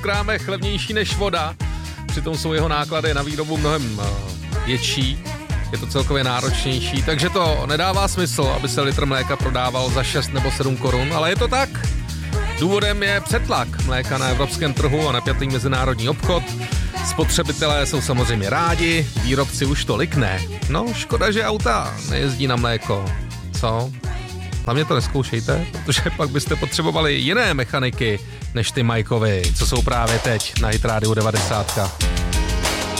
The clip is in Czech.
krámech levnější než voda, přitom jsou jeho náklady na výrobu mnohem větší, je to celkově náročnější, takže to nedává smysl, aby se litr mléka prodával za 6 nebo 7 korun, ale je to tak. Důvodem je přetlak mléka na evropském trhu a napjatý mezinárodní obchod. Spotřebitelé jsou samozřejmě rádi, výrobci už tolik ne. No, škoda, že auta nejezdí na mléko. Co? Hlavně to nezkoušejte, protože pak byste potřebovali jiné mechaniky než ty Majkovi, co jsou právě teď na Hit Radio 90.